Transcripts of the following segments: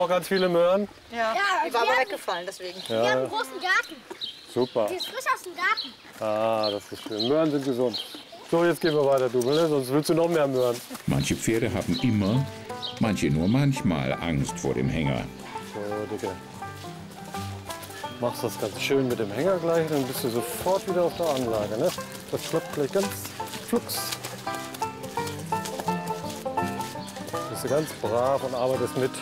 Auch ganz viele Möhren? Ja, die war aber weggefallen, deswegen. Ja. Wir haben einen großen Garten. Super. Die ist frisch aus dem Garten. Ah, das ist schön. Möhren sind gesund. So, jetzt gehen wir weiter, du, ne? Sonst willst du noch mehr Möhren. Manche Pferde haben immer, manche nur manchmal Angst vor dem Hänger. So, Dicke. Machst das ganz schön mit dem Hänger gleich, dann bist du sofort wieder auf der Anlage, ne? Das klappt gleich ganz flugs. Bist du ganz brav und arbeitest mit.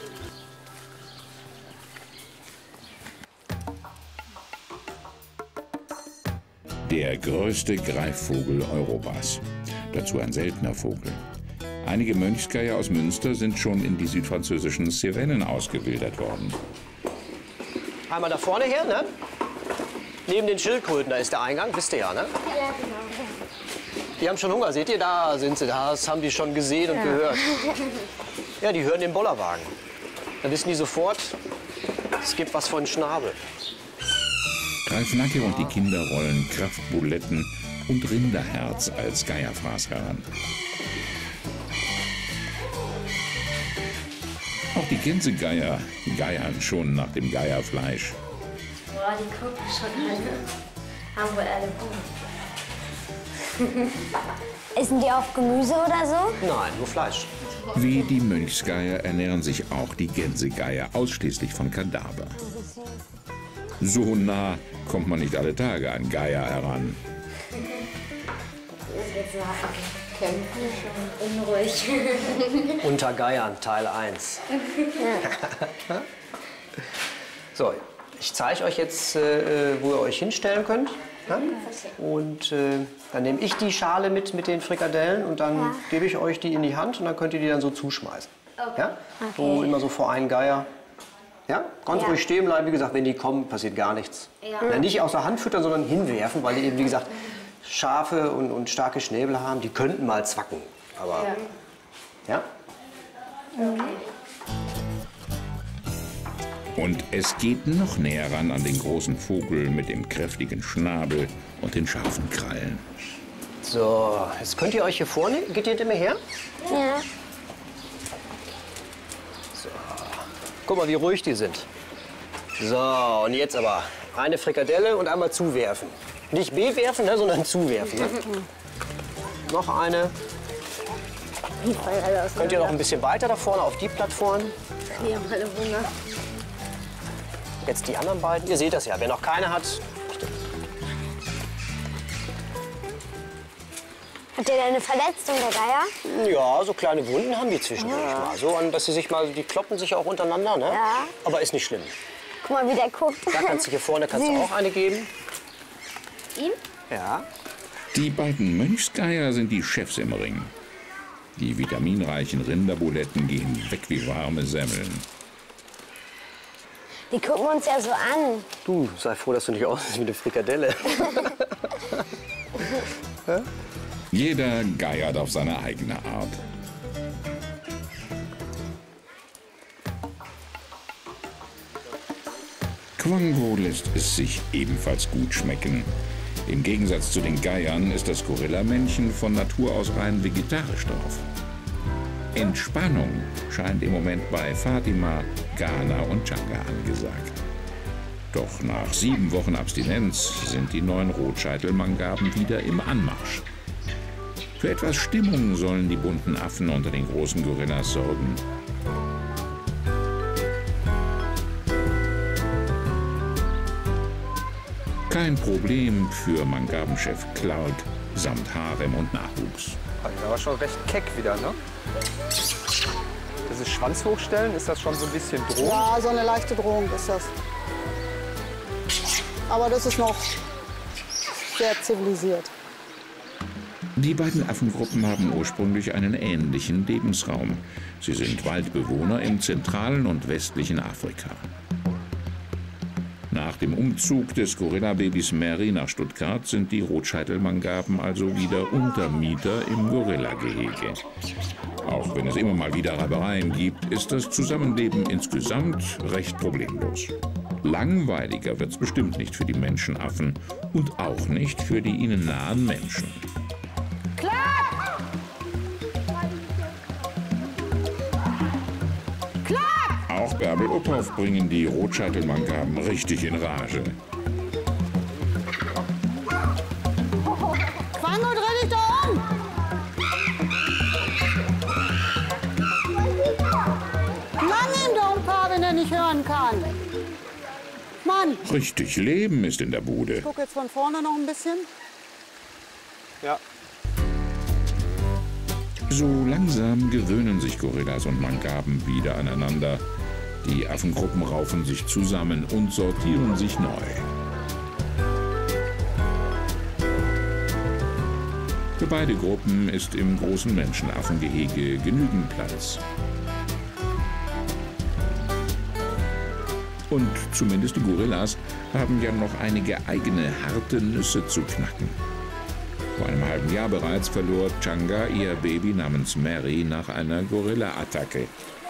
Der größte Greifvogel Europas. Dazu ein seltener Vogel. Einige Mönchsgeier aus Münster sind schon in die südfranzösischen Cevennen ausgewildert worden. Einmal da vorne her, ne? Neben den Schildkröten, da ist der Eingang, wisst ihr ja, ne? Ja, genau. Die haben schon Hunger, seht ihr? Da sind sie, das haben die schon gesehen und gehört. Ja, die hören den Bollerwagen. Da wissen die sofort, es gibt was von Schnabel. Ralf Nacke und die Kinder rollen Kraftbuletten und Rinderherz als Geierfraß heran. Auch die Gänsegeier geiern schon nach dem Geierfleisch. Boah, die gucken schon alle. Haben wohl alle Hunger. Essen die auch Gemüse oder so? Nein, nur Fleisch. Wie die Mönchsgeier ernähren sich auch die Gänsegeier ausschließlich von Kadaver. So nah kommt man nicht alle Tage an Geier heran. Jetzt kämpfen schon unruhig. Unter Geiern, Teil 1. So, ich zeige euch jetzt, wo ihr euch hinstellen könnt. Ja? Und dann nehme ich die Schale mit den Frikadellen und dann gebe ich euch die in die Hand und dann könnt ihr die dann so zuschmeißen. Ja? So immer so vor einen Geier. Ja? Ganz ruhig stehen bleiben. Wie gesagt, wenn die kommen, passiert gar nichts. Ja, nicht aus der Hand füttern, sondern hinwerfen, weil die eben, wie gesagt, scharfe und starke Schnäbel haben. Die könnten mal zwacken. Aber, ja? Und es geht noch näher ran an den großen Vogel mit dem kräftigen Schnabel und den scharfen Krallen. So, jetzt könnt ihr euch hier vorne, geht ihr hinter mir her? Ja. Guck mal, wie ruhig die sind. So, und jetzt aber eine Frikadelle und einmal zuwerfen. Nicht bewerfen, ne, sondern zuwerfen. Ne? Noch eine. Die fallen alle auseinander. Könnt ihr noch ein bisschen weiter da vorne auf die Plattform? Die haben alle Hunger. Jetzt die anderen beiden. Ihr seht das ja, wer noch keine hat. Hat der eine Verletzung, der Geier? Ja, so kleine Wunden haben die zwischendurch mal. So, dass sie sich mal, die kloppen sich auch untereinander, ne? Ja. Aber ist nicht schlimm. Guck mal, wie der guckt. Da kannst du hier vorne du auch eine geben. Ihm? Ja. Die beiden Mönchsgeier sind die Chefs im Ring. Die vitaminreichen Rinderbuletten gehen weg wie warme Semmeln. Die gucken uns ja so an. Du, sei froh, dass du nicht aussiehst wie eine Frikadelle. Jeder geiert auf seine eigene Art. Quango lässt es sich ebenfalls gut schmecken. Im Gegensatz zu den Geiern ist das Gorillamännchen von Natur aus rein vegetarisch drauf. Entspannung scheint im Moment bei Fatima, Ghana und Changa angesagt. Doch nach 7 Wochen Abstinenz sind die neuen Rotscheitel-Mangaben wieder im Anmarsch. Für etwas Stimmung sollen die bunten Affen unter den großen Gorillas sorgen. Kein Problem für Mangabenchef Clark samt Harem und Nachwuchs. Aber schon recht keck wieder, ne? Dieses Schwanz hochstellen, ist das schon so ein bisschen Drohung? Ja, so eine leichte Drohung ist das. Aber das ist noch sehr zivilisiert. Die beiden Affengruppen haben ursprünglich einen ähnlichen Lebensraum. Sie sind Waldbewohner im zentralen und westlichen Afrika. Nach dem Umzug des Gorilla-Babys Mary nach Stuttgart sind die Rotscheitel-Mangaben also wieder Untermieter im Gorilla-Gehege. Auch wenn es immer mal wieder Reibereien gibt, ist das Zusammenleben insgesamt recht problemlos. Langweiliger wird's bestimmt nicht für die Menschenaffen und auch nicht für die ihnen nahen Menschen. Auch Bärbel Uphoff bringen die Rotscheitel-Manggaben richtig in Rage. Quango, dreh dich da um! Lang ihm doch ein paar, wenn er nicht hören kann. Mann! Richtig Leben ist in der Bude. Ich gucke jetzt von vorne noch ein bisschen. Ja. So langsam gewöhnen sich Gorillas und Manggaben wieder aneinander. Die Affengruppen raufen sich zusammen und sortieren sich neu. Für beide Gruppen ist im großen Menschenaffengehege genügend Platz. Und zumindest die Gorillas haben ja noch einige eigene harte Nüsse zu knacken. Vor einem halben Jahr bereits verlor Changa ihr Baby namens Mary nach einer Gorilla-Attacke.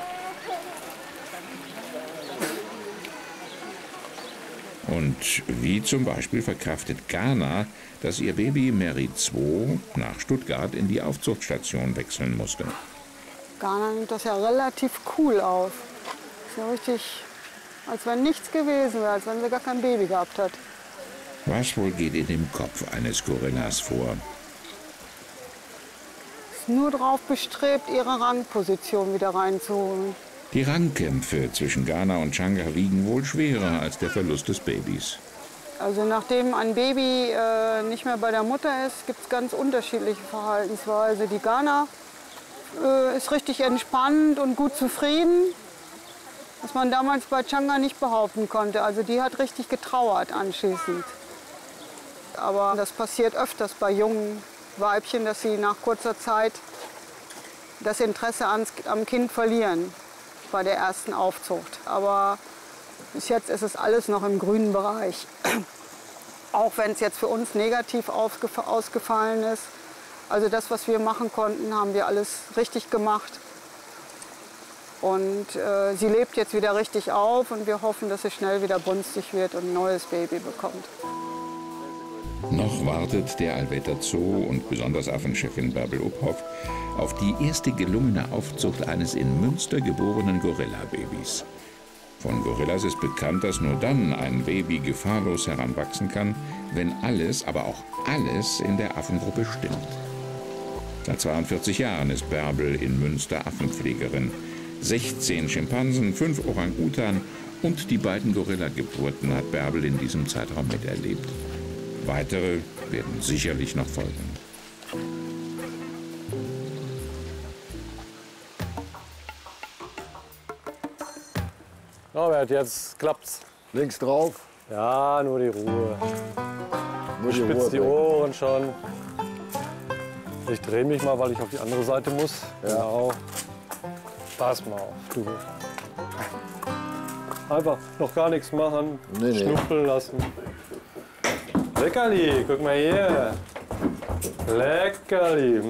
Und wie zum Beispiel verkraftet Ghana, dass ihr Baby Mary 2 nach Stuttgart in die Aufzuchtstation wechseln musste. Ghana nimmt das ja relativ cool auf. So richtig, als wenn nichts gewesen wäre, als wenn sie gar kein Baby gehabt hat. Was wohl geht in dem Kopf eines Gorillas vor? Ist nur darauf bestrebt, ihre Rangposition wieder reinzuholen. Die Rangkämpfe zwischen Ghana und Changa wiegen wohl schwerer als der Verlust des Babys. Also nachdem ein Baby nicht mehr bei der Mutter ist, gibt es ganz unterschiedliche Verhaltensweisen. Die Ghana ist richtig entspannt und gut zufrieden, was man damals bei Changa nicht behaupten konnte. Also die hat richtig getrauert anschließend. Aber das passiert öfters bei jungen Weibchen, dass sie nach kurzer Zeit das Interesse am Kind verlieren bei der ersten Aufzucht. Aber bis jetzt ist es alles noch im grünen Bereich. Auch wenn es jetzt für uns negativ ausgefallen ist. Also das, was wir machen konnten, haben wir alles richtig gemacht. Und sie lebt jetzt wieder richtig auf und wir hoffen, dass sie schnell wieder brunstig wird und ein neues Baby bekommt. Noch wartet der Alvetter Zoo und besonders Affenchefin Bärbel Uphoff auf die erste gelungene Aufzucht eines in Münster geborenen Gorilla-Babys. Von Gorillas ist bekannt, dass nur dann ein Baby gefahrlos heranwachsen kann, wenn alles, aber auch alles in der Affengruppe stimmt. Seit 42 Jahren ist Bärbel in Münster Affenpflegerin. 16 Schimpansen, 5 Orang-Utan und die beiden Gorilla-Geburten hat Bärbel in diesem Zeitraum miterlebt. Weitere werden sicherlich noch folgen. Norbert, jetzt klappt's. Links drauf. Ja, nur die Ruhe. Nur Ich spitze die Ohren schon. Ich drehe mich mal, weil ich auf die andere Seite muss. Ja. Genau. Pass mal auf, du. Einfach noch gar nichts machen, Nee. schnuppeln lassen. Leckerli, guck mal hier. Leckerli.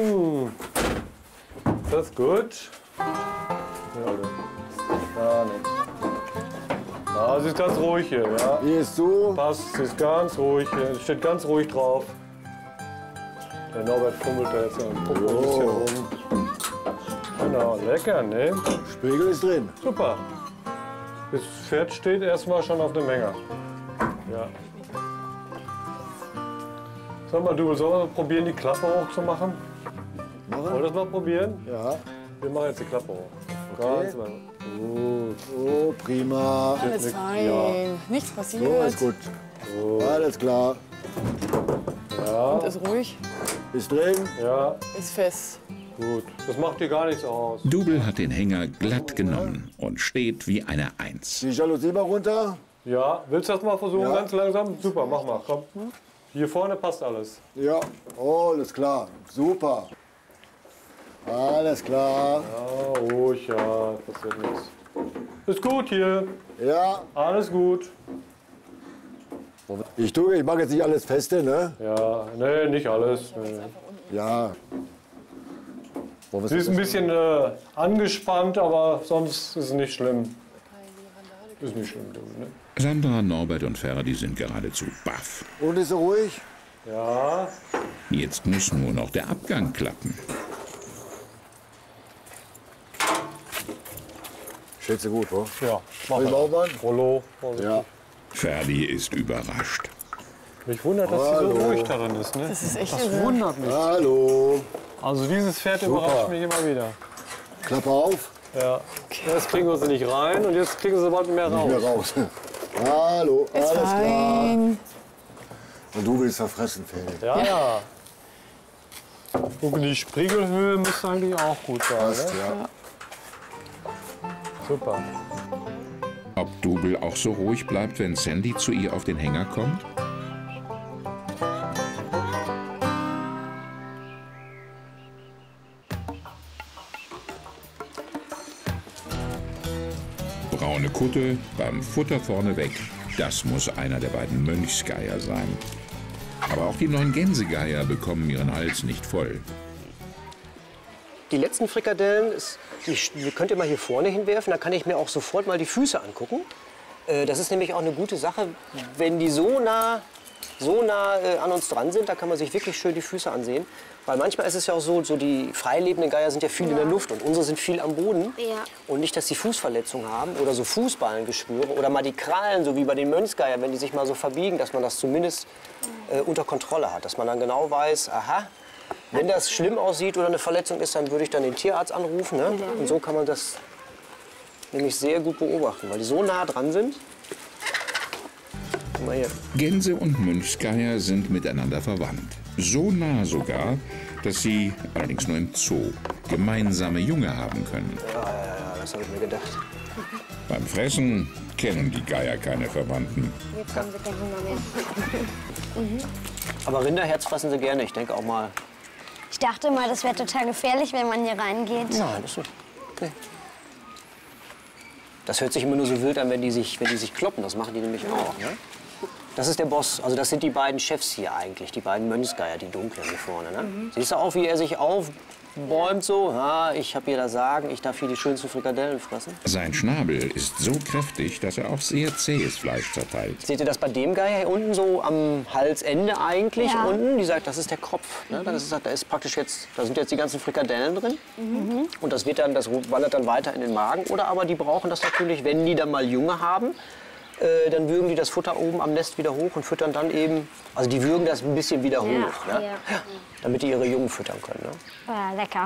Das ist gut. Ja, gar nichts. Ja, sie ist ganz ruhig hier, ja. Hier ist so. Passt, sie ist ganz ruhig hier. Sie steht ganz ruhig drauf. Der Norbert fummelt da jetzt am Popo ein bisschen rum. Genau, lecker, ne? Spiegel ist drin. Super. Das Pferd steht erstmal schon auf der Menge. Ja. Sag mal, du, sollen wir probieren, die Klappe hochzumachen? Wollen wir das mal probieren? Ja. Wir machen jetzt die Klappe hoch. Ganz lang. Gut. Oh, prima. Alles fein, Ja. nichts So passiert. ist gut. Alles klar. Ja, Ist ruhig, Ist drin. ja, ist fest. gut. Das macht dir gar nichts aus. Double hat den Hänger glatt genommen und steht wie eine Eins. Die Jalousie mal runter. Ja, willst du das mal versuchen, Ja. ganz langsam? Super, mach mal, komm. Hier vorne passt alles. Ja. Oh, alles klar. Super. Alles klar. Ja, ruhig, ja, passiert nichts. Ist gut hier, Ja. alles gut. Ich mache jetzt nicht alles feste, ne? Ja, nee, nicht alles. Nee. Ja. Sie ist ein bisschen angespannt, aber sonst ist es nicht schlimm. Ist nicht schlimm, ne? Sandra, Norbert und Ferdi sind geradezu baff. Und ist sie ruhig? Ja, Jetzt muss nur noch der Abgang klappen. Steht sie gut, oder? Ja, Soll ich machen wir. mal Rollo. Ja. Ferdi ist überrascht. Mich wundert, dass sie so Hallo. ruhig darin ist. Ne? Das ist echt Das irre. wundert mich. Hallo. Also dieses Pferd Super. überrascht mich immer wieder. Klappe auf. Ja. Jetzt kriegen wir sie nicht rein und jetzt kriegen sie bald mehr Nicht raus. mehr raus. Hallo. Alles klar. Fein. Und du willst verfressen, Ferdi. Ja, ja. Gucken, die Spiegelhöhe müsste eigentlich auch gut sein. Passt, Ne? ja. Super. Ob Dougal auch so ruhig bleibt, wenn Sandy zu ihr auf den Hänger kommt? Braune Kutte, beim Futter vorneweg. Das muss einer der beiden Mönchsgeier sein. Aber auch die 9 Gänsegeier bekommen ihren Hals nicht voll. Die letzten Frikadellen, die könnt ihr mal hier vorne hinwerfen, da kann ich mir auch sofort mal die Füße angucken. Das ist nämlich auch eine gute Sache, wenn die so nah an uns dran sind, da kann man sich wirklich schön die Füße ansehen. Weil manchmal ist es ja auch so die freilebenden Geier sind ja viel in der Luft und unsere sind viel am Boden. Ja. Und nicht, dass die Fußverletzungen haben oder so Fußballengeschwüre oder mal die Krallen, so wie bei den Mönchsgeiern, wenn die sich mal so verbiegen, dass man das zumindest unter Kontrolle hat. Dass man dann genau weiß, aha, wenn das schlimm aussieht oder eine Verletzung ist, dann würde ich dann den Tierarzt anrufen. Ne? Und so kann man das nämlich sehr gut beobachten, weil die so nah dran sind. Guck mal hier. Gänse und Mönchsgeier sind miteinander verwandt. So nah sogar, dass sie, allerdings nur im Zoo, gemeinsame Junge haben können. Ja, das habe ich mir gedacht. Beim Fressen kennen die Geier keine Verwandten. Jetzt haben sie keinen Hunger mehr. Aber Rinderherz fressen sie gerne. Ich denke auch mal. Ich dachte mal, das wäre total gefährlich, wenn man hier reingeht. Nein, das ist nicht. Nee. Das hört sich immer nur so wild an, wenn die sich kloppen. Das machen die nämlich auch. Ne? Das ist der Boss. Also das sind die beiden Chefs hier eigentlich. Die beiden Mönchsgeier, die dunklen hier vorne. Ne? Siehst du auch, wie er sich aufbäumt so? Ja, ich habe hier das Sagen, ich darf hier die schönsten Frikadellen fressen. Sein Schnabel ist so kräftig, dass er auch sehr zähes Fleisch zerteilt. Seht ihr das bei dem Geier hier unten so am Halsende eigentlich? Ja. Unten, die sagt, das ist der Kopf. Ne? Da ist praktisch jetzt, da sind jetzt die ganzen Frikadellen drin. Und das wandert dann weiter in den Magen. Oder aber die brauchen das natürlich, wenn die dann mal Junge haben, dann würgen die das Futter oben am Nest wieder hoch und füttern dann eben, also die würgen das ein bisschen wieder hoch, ne? Ja. Damit die ihre Jungen füttern können. Ne? Ja, lecker.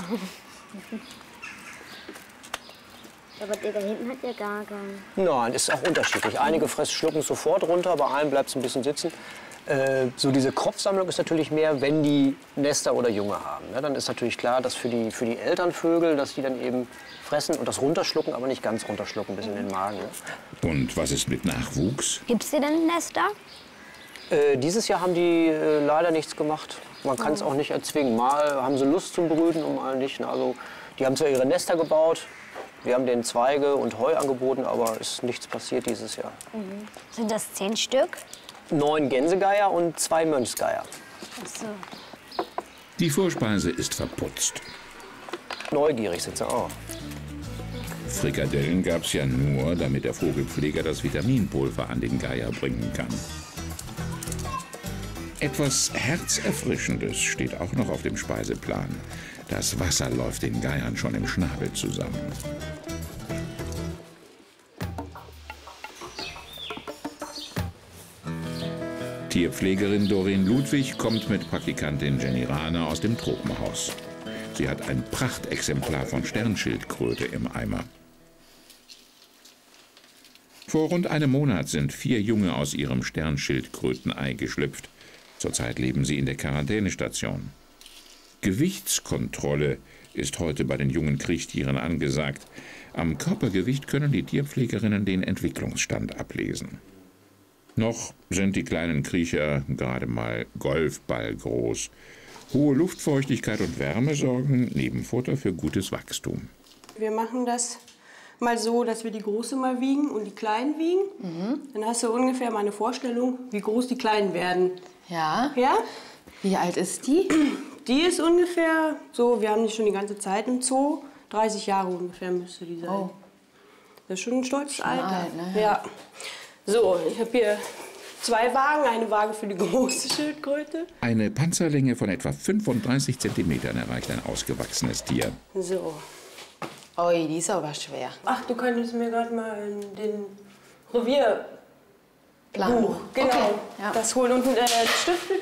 Aber der da hinten hat ja gar keinen. Nein, ist auch unterschiedlich. Einige schlucken es sofort runter, bei einem bleibt es ein bisschen sitzen. So diese Kropfsammlung ist natürlich mehr, wenn die Nester oder Junge haben. Ne? Dann ist natürlich klar, dass für die Elternvögel, dass die dann eben fressen und das runterschlucken, aber nicht ganz runterschlucken bis in den Magen. Ne? Und was ist mit Nachwuchs? Gibt's hier denn Nester? Dieses Jahr haben die leider nichts gemacht. Man kann es auch nicht erzwingen. Mal haben sie Lust zum Brüten und mal nicht. Ne? Also, die haben zwar ihre Nester gebaut, wir haben denen Zweige und Heu angeboten, aber ist nichts passiert dieses Jahr. Sind das 10 Stück? 9 Gänsegeier und 2 Mönchsgeier. Ach so. Die Vorspeise ist verputzt. Neugierig sind sie auch. Frikadellen gab's ja nur, damit der Vogelpfleger das Vitaminpulver an den Geier bringen kann. Etwas Herzerfrischendes steht auch noch auf dem Speiseplan. Das Wasser läuft den Geiern schon im Schnabel zusammen. Tierpflegerin Doreen Ludwig kommt mit Praktikantin Jenny Rahner aus dem Tropenhaus. Sie hat ein Prachtexemplar von Sternschildkröte im Eimer. Vor rund einem Monat sind 4 Junge aus ihrem Sternschildkrötenei geschlüpft. Zurzeit leben sie in der Quarantänestation. Gewichtskontrolle ist heute bei den jungen Kriechtieren angesagt. Am Körpergewicht können die Tierpflegerinnen den Entwicklungsstand ablesen. Noch sind die kleinen Kriecher gerade mal Golfball groß. Hohe Luftfeuchtigkeit und Wärme sorgen neben Futter für gutes Wachstum. Wir machen das mal so, dass wir die Große mal wiegen und die Kleinen wiegen. Dann hast du ungefähr mal eine Vorstellung, wie groß die Kleinen werden. Ja? Ja? Wie alt ist die? Die ist ungefähr so, wir haben die schon die ganze Zeit im Zoo, 30 Jahre ungefähr müsste die sein. Oh. Das ist schon ein stolzes Alter. alt, ne? Ja. So, ich habe hier 2 Wagen, eine Waage für die große Schildkröte. Eine Panzerlänge von etwa 35 cm erreicht ein ausgewachsenes Tier. So, Ui, die ist aber schwer. Ach, du könntest mir gerade mal den Revierbuch, Plan. genau, Okay, ja. das holen. Und einen Stift bitte.